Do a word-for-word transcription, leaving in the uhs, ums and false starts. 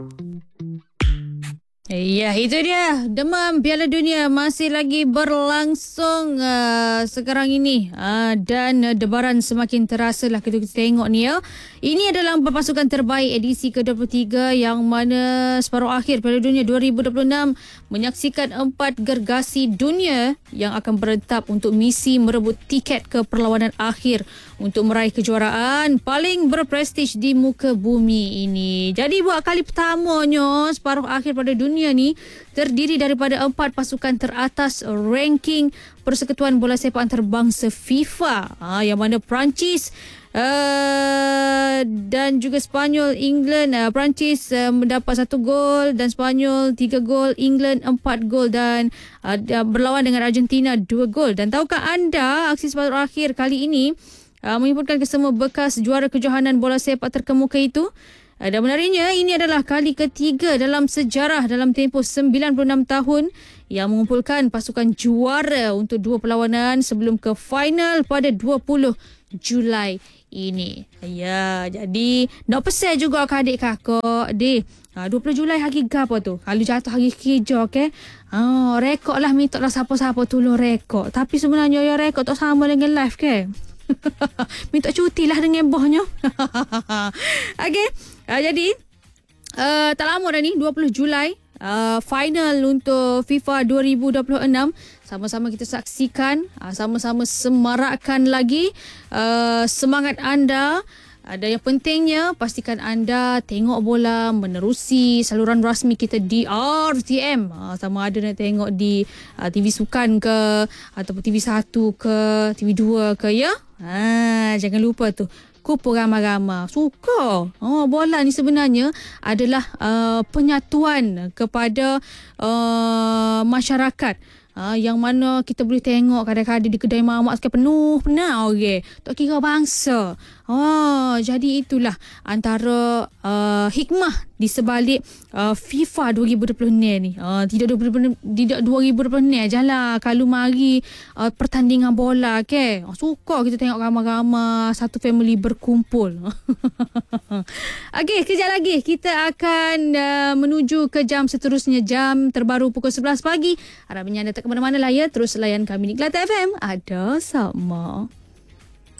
Ya, itu dia. Demam Piala Dunia masih lagi berlangsung uh, sekarang ini. Uh, dan uh, debaran semakin terasa lah kita tengok ni ya. Ini adalah pasukan terbaik edisi ke dua puluh tiga yang mana separuh akhir Piala Dunia dua ribu dua puluh enam menyaksikan empat gergasi dunia yang akan berentab untuk misi merebut tiket ke perlawanan akhir untuk meraih kejuaraan paling berprestij di muka bumi ini. Jadi buat kali pertamanya separuh akhir pada dunia ni terdiri daripada empat pasukan teratas ranking Persekutuan Bola Sepak Antarabangsa FIFA, ha, yang mana Perancis uh, dan juga Sepanyol, England, uh, Perancis uh, mendapat satu gol dan Sepanyol tiga gol, England empat gol dan uh, berlawan dengan Argentina dua gol. Dan tahukah anda aksi separuh akhir kali ini uh, menghimpunkan kesemua bekas juara kejohanan bola sepak terkemuka itu? Dan menariknya, ini adalah kali ketiga dalam sejarah dalam tempoh sembilan puluh enam tahun yang mengumpulkan pasukan juara untuk dua perlawanan sebelum ke final pada dua puluh Julai ini. Ya, jadi nak pesan juga ke adik kakak, deh. Ha, dua puluh Julai hari apa tu? Kalau jatuh hari kerja, okay? Ha, rekod lah, minta lah siapa-siapa tolong rekod. Tapi sebenarnya ya rekod tak sama dengan live, ke? Minta cuti lah dengan bohnya. Okay. Uh, jadi uh, tak lama dah ni dua puluh Julai uh, final untuk FIFA dua ribu dua puluh enam. Sama-sama kita saksikan, uh, sama-sama semarakkan lagi uh, semangat anda. Uh, dan yang pentingnya pastikan anda tengok bola menerusi saluran rasmi kita di R T M. Uh, sama ada nak tengok di uh, T V Sukan ke ataupun T V satu ke T V dua ke, ya. Ha, jangan lupa tu, kumpul ramai-ramai. Suka. Oh, bola ni sebenarnya adalah uh, penyatuan kepada uh, masyarakat. Uh, yang mana kita boleh tengok kadang-kadang di kedai mamak sekali penuh penuh okay. Tak kira bangsa. Oh, jadi itulah antara uh, hikmah di sebalik uh, FIFA dua ribu dua puluh ni. Uh, tidak dua ribu tidak dua ribu dua puluh ni ajalah kalau mari uh, pertandingan bola ke. Okay? Oh, suka kita tengok ramai-ramai satu family berkumpul. Okey, kejap lagi kita akan uh, menuju ke jam seterusnya, jam terbaru pukul sebelas pagi. Harapnya anda tak ke mana-mana lah ya. Terus layan kami di Kelate F M. Ada sama.